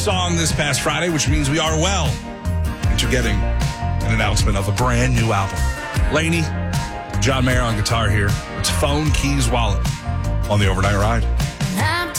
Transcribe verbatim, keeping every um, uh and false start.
song this past Friday, which means we are well into getting an announcement of a brand new album. Laney, John Mayer on guitar here. It's Phone, Keys, Wallet on the Overnight Ride.